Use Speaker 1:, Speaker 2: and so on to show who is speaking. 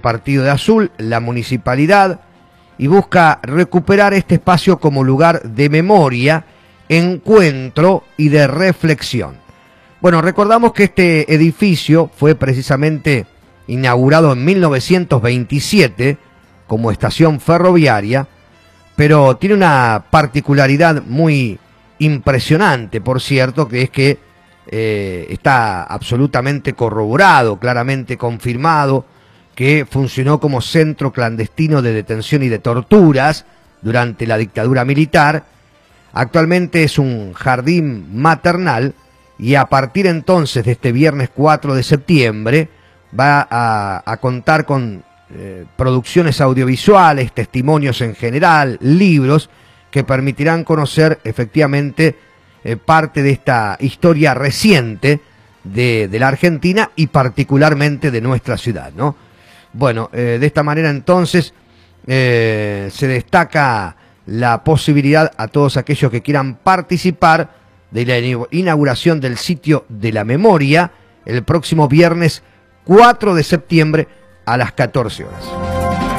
Speaker 1: Partido de Azul, la municipalidad, y busca recuperar este espacio como lugar de memoria, encuentro y de reflexión. Bueno, recordamos que este edificio fue precisamente inaugurado en 1927 como estación ferroviaria, pero tiene una particularidad muy impresionante, por cierto, que es que está absolutamente corroborado, claramente confirmado, que funcionó como centro clandestino de detención y de torturas durante la dictadura militar. Actualmente es un jardín maternal y a partir entonces de este viernes 4 de septiembre va a contar con producciones audiovisuales, testimonios en general, libros que permitirán conocer efectivamente parte de esta historia reciente de la Argentina y particularmente de nuestra ciudad, ¿no? Bueno, de esta manera entonces se destaca la posibilidad a todos aquellos que quieran participar de la inauguración del sitio de la memoria el próximo viernes 4 de septiembre a las 14 horas.